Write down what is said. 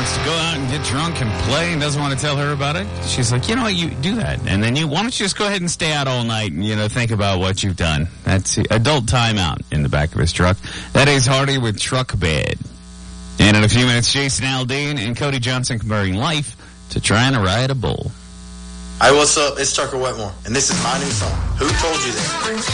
wants to go out and get drunk and play and doesn't want to tell her about it, she's like, you know what, you do that. And then why don't you just go ahead and stay out all night and, think about what you've done. That's adult timeout in the back of his truck. That is Hardy with Truck Bed. And in a few minutes, Jason Aldean and Cody Johnson comparing life to trying to ride a bull. Hey, what's up? It's Tucker Wetmore, and this is my new song, Who Told You That?